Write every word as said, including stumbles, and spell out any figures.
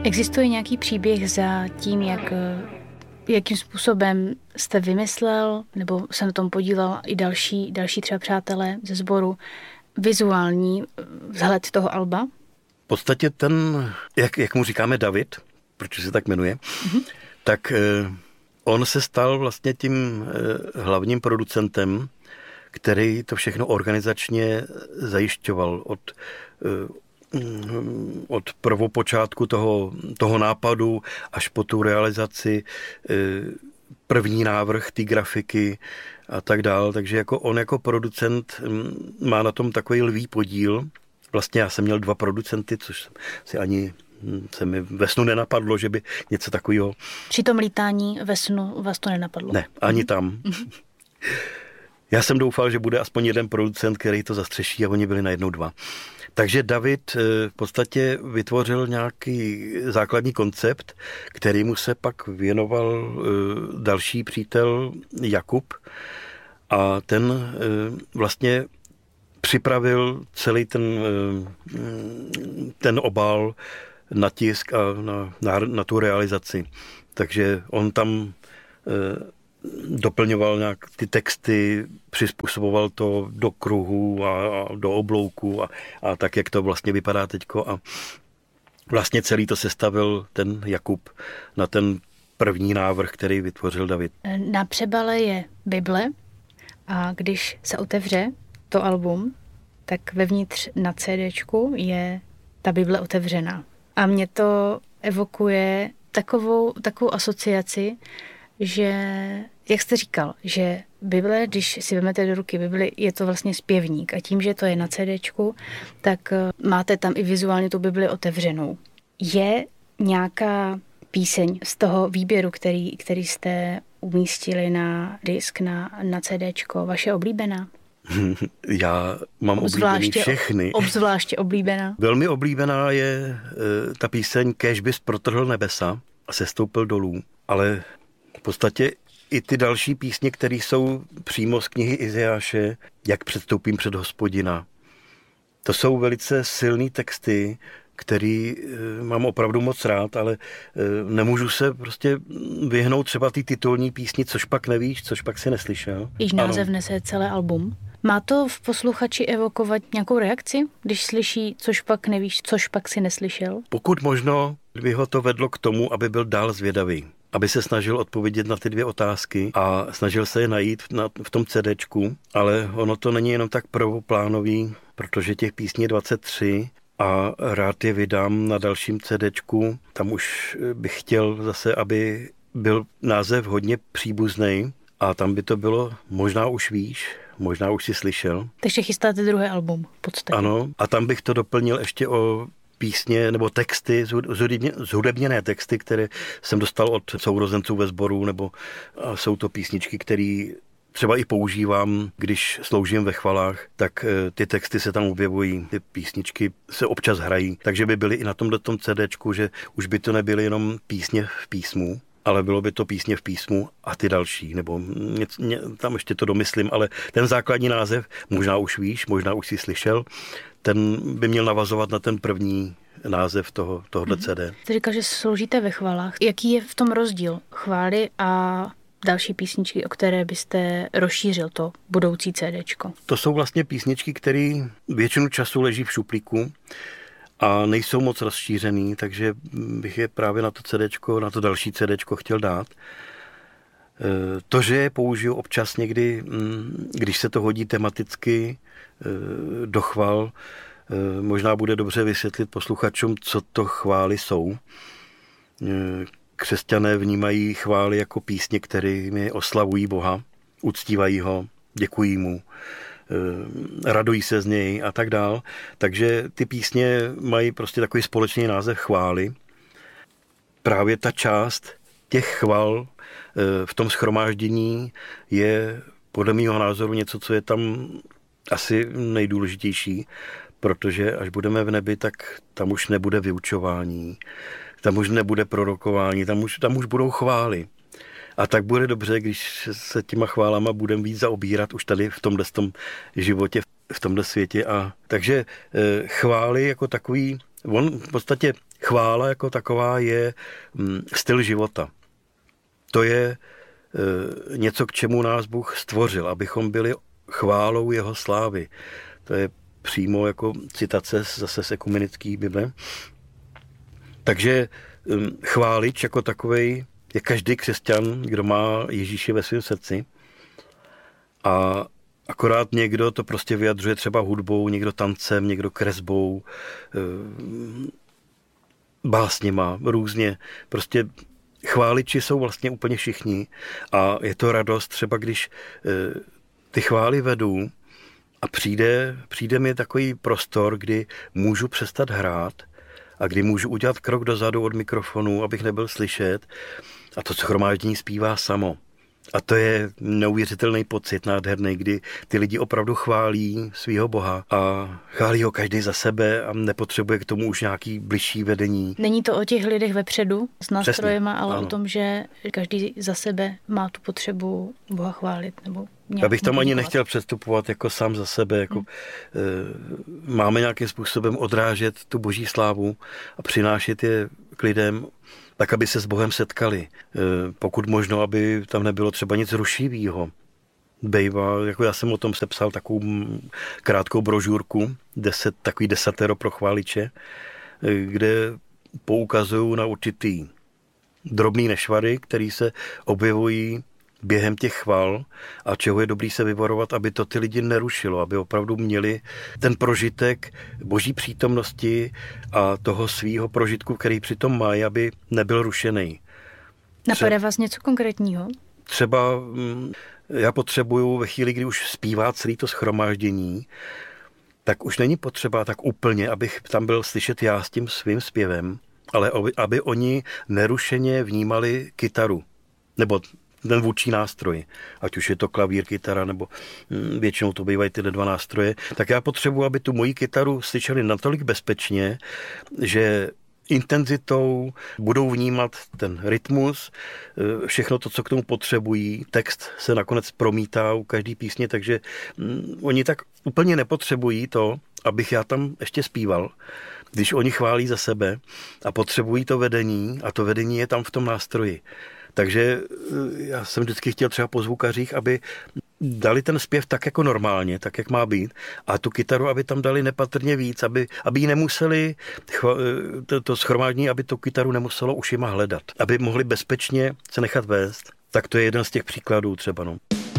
Existuje nějaký příběh za tím, jak, jakým způsobem jste vymyslel, nebo se na tom podílel i další, další třeba přátelé ze sboru, vizuální vzhled toho alba? V podstatě ten, jak, jak mu říkáme David, protože se tak jmenuje, mm-hmm. tak eh, on se stal vlastně tím eh, hlavním producentem, který to všechno organizačně zajišťoval od eh, od prvopočátku toho, toho nápadu až po tu realizaci, první návrh té grafiky a tak dál. Takže jako on jako producent má na tom takový lví podíl. Vlastně já jsem měl dva producenty, což si ani se mi ve snu nenapadlo, že by něco takového... Při tom lítání ve snu vás to nenapadlo? Ne, ani tam. Já jsem doufal, že bude aspoň jeden producent, který to zastřeší, a oni byli najednou dva. Takže David v podstatě vytvořil nějaký základní koncept, kterému se pak věnoval další přítel Jakub, a ten vlastně připravil celý ten, ten obal na tisk a na, na, na tu realizaci. Takže on tam doplňoval nějak ty texty, přizpůsoboval to do kruhu a, a do oblouku a, a tak, jak to vlastně vypadá teďko. A vlastně celý to sestavil ten Jakub na ten první návrh, který vytvořil David. Na přebale je Bible, a když se otevře to album, tak vevnitř na CDčku je ta Bible otevřená. A mě to evokuje takovou, takovou asociaci, že, jak jste říkal, že Bible, když si vezmete do ruky Bibli, je to vlastně zpěvník, a tím, že to je na CDčku, tak máte tam i vizuálně tu Bibli otevřenou. Je nějaká píseň z toho výběru, který, který jste umístili na disk, na, na CDčko, vaše oblíbená? Já mám oblíbený všechny. Obzvláště oblíbená. Velmi oblíbená je e, ta píseň Kéž bys protrhl nebesa a sestoupil dolů, ale v podstatě i ty další písně, které jsou přímo z knihy Izajáše, Jak předstoupím před Hospodina. To jsou velice silný texty, který e, mám opravdu moc rád, ale e, nemůžu se prostě vyhnout třeba ty titulní písni, což pak nevíš, což pak si neslyšel. Již název nese celé album. Má to v posluchači evokovat nějakou reakci, když slyší, což pak nevíš, což pak si neslyšel? Pokud možno, by ho to vedlo k tomu, aby byl dál zvědavý, aby se snažil odpovědět na ty dvě otázky a snažil se je najít na, v tom CDčku, ale ono to není jenom tak prvoplánový, protože těch písní je dvacet tři a rád je vydám na dalším CDčku. Tam už bych chtěl zase, aby byl název hodně příbuznej, a tam by to bylo Možná už víš, možná už si slyšel. Takže chystáte druhé album v podstatě. Ano, a tam bych to doplnil ještě o písně nebo texty, zhudebněné texty, které jsem dostal od sourozenců ve sboru, nebo jsou to písničky, které třeba i používám, když sloužím ve chvalách, tak ty texty se tam objevují, ty písničky se občas hrají, takže by byly i na tomhle tom CDčku, že už by to nebyly jenom písně v písmu, ale bylo by to písně v písmu a ty další, nebo ně, ně, tam ještě to domyslím, ale ten základní název, Možná už víš, možná už jsi slyšel, ten by měl navazovat na ten první název toho, tohohle C D. Jste říkal, že sloužíte ve chvalách. Jaký je v tom rozdíl chvály a další písničky, o které byste rozšířil to budoucí CDčko? To jsou vlastně písničky, které většinu času leží v šuplíku a nejsou moc rozšířený, takže bych je právě na to CDčko, na to další CDčko chtěl dát. To, že je použiju občas někdy, když se to hodí tematicky do chval, možná bude dobře vysvětlit posluchačům, co to chvály jsou. Křesťané vnímají chvály jako písně, kterými oslavují Boha, uctívají ho, děkují mu, radují se z něj a tak dál. Takže ty písně mají prostě takový společný název chvály. Právě ta část těch chval v tom shromáždění je podle mého názoru něco, co je tam asi nejdůležitější, protože až budeme v nebi, tak tam už nebude vyučování, tam už nebude prorokování, tam už, tam už budou chvály. A tak bude dobře, když se těma chválama budeme víc zaobírat už tady v tomhle tom životě, v tomhle světě. A takže chvály jako takový, on v podstatě chvála jako taková je styl života. To je něco, k čemu nás Bůh stvořil, abychom byli chválou jeho slávy. To je přímo jako citace zase z ekumenické Bible. Takže chválič jako takovej je každý křesťan, kdo má Ježíše ve svém srdci. A akorát někdo to prostě vyjadřuje třeba hudbou, někdo tancem, někdo kresbou, básněma, různě. Prostě chváliči jsou vlastně úplně všichni a je to radost třeba, když ty chvály vedu a přijde, přijde mi takový prostor, kdy můžu přestat hrát a kdy můžu udělat krok dozadu od mikrofonu, abych nebyl slyšet a to shromáždění zpívá samo. A to je neuvěřitelný pocit, nádherný, kdy ty lidi opravdu chválí svého Boha a chválí ho každý za sebe a nepotřebuje k tomu už nějaký bližší vedení. Není to o těch lidech vepředu s nástrojema, Přesně, ale ano. o tom, že každý za sebe má tu potřebu Boha chválit. Nebo Já bych tam ani nechtěl přestupovat jako sám za sebe. Jako, hmm. e, máme nějakým způsobem odrážet tu boží slávu a přinášet je k lidem, tak aby se s Bohem setkali. Pokud možno, aby tam nebylo třeba nic rušivého. Bejva, jako já jsem o tom sepsal takovou krátkou brožurku, deset, takový desatero pro chváliče, kde poukazují na určitý drobný nešvary, který se objevují během těch chval a čeho je dobrý se vyvarovat, aby to ty lidi nerušilo, aby opravdu měli ten prožitek boží přítomnosti a toho svýho prožitku, který přitom mají, aby nebyl rušený. Napadá vás něco konkrétního? Třeba já potřebuju ve chvíli, kdy už zpívá celý to shromáždění, tak už není potřeba tak úplně, abych tam byl slyšet já s tím svým zpěvem, ale aby oni nerušeně vnímali kytaru, nebo ten vůdčí nástroj, ať už je to klavír, kytara, nebo většinou to bývají tyhle dva nástroje, tak já potřebuji, aby tu moji kytaru slyšeli natolik bezpečně, že intenzitou budou vnímat ten rytmus, všechno to, co k tomu potřebují. Text se nakonec promítá u každý písně, takže oni tak úplně nepotřebují to, abych já tam ještě zpíval, když oni chválí za sebe a potřebují to vedení a to vedení je tam v tom nástroji. Takže já jsem vždycky chtěl třeba po zvukařích, aby dali ten zpěv tak jako normálně, tak jak má být a tu kytaru, aby tam dali nepatrně víc, aby, aby ji nemuseli, to, to shromáždění, aby tu kytaru nemuselo ušima hledat, aby mohli bezpečně se nechat vést. Tak to je jeden z těch příkladů třeba. No.